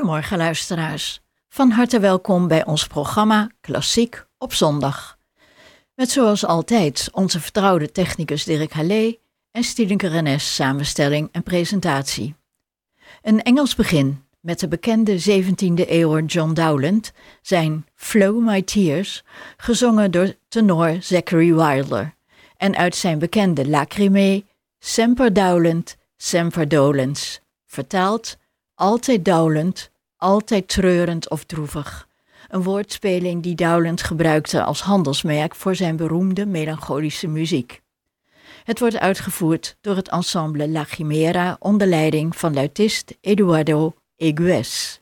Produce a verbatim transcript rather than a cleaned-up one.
Goedemorgen luisteraars. Van harte welkom bij ons programma Klassiek op zondag. Met zoals altijd onze vertrouwde technicus Dirk Hallé en Stineke Rennes samenstelling en presentatie. Een Engels begin met de bekende zeventiende eeuwer John Dowland, zijn Flow My Tears, gezongen door tenor Zachary Wilder, en uit zijn bekende Lacrimée, Semper Dowland, Semper Dolens, vertaald altijd Dowland, altijd treurend of droevig. Een woordspeling die Dowland gebruikte als handelsmerk voor zijn beroemde melancholische muziek. Het wordt uitgevoerd door het ensemble La Chimera onder leiding van luitist Eduardo Egues.